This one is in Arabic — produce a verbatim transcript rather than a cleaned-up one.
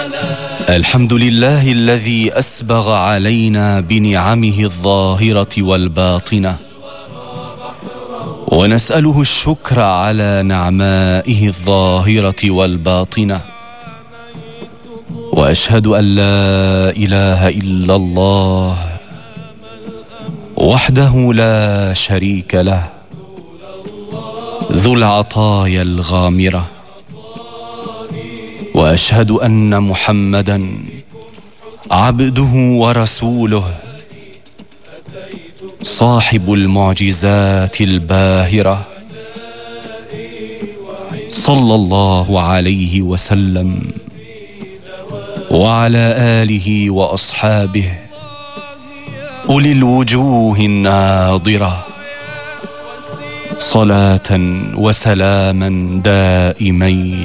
الحمد لله الذي أسبغ علينا بنعمه الظاهرة والباطنة، ونسأله الشكر على نعمائه الظاهرة والباطنة. وأشهد أن لا إله إلا الله وحده لا شريك له، ذو العطايا الغامرة. وأشهد أن محمدًا عبده ورسوله، صاحب المعجزات الباهرة، صلى الله عليه وسلم وعلى آله وأصحابه أولي الوجوه الناضرة، صلاة وسلاما دائمين